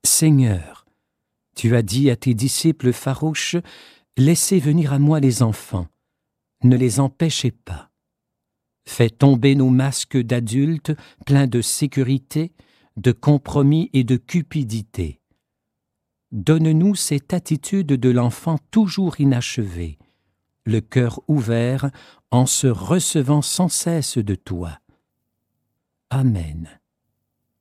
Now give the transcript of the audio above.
Seigneur, tu as dit à tes disciples farouches, « Laissez venir à moi les enfants, ne les empêchez pas. » Fais tomber nos masques d'adultes pleins de sécurité, de compromis et de cupidité. Donne-nous cette attitude de l'enfant toujours inachevé, le cœur ouvert en se recevant sans cesse de toi. Amen.